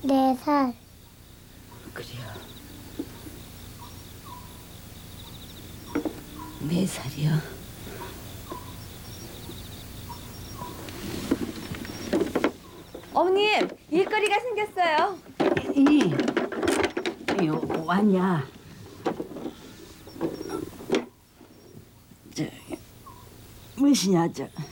4살. 그래요. 4살이요. 어머님, 일거리가 생겼어요. 왔냐? 무엇이냐,